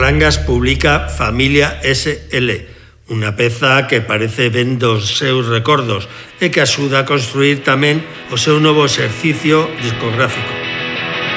Cangas publica Familia SL, unha peza que parece ben dos seus recordos e que axuda a construir tamén o seu novo exercicio discográfico.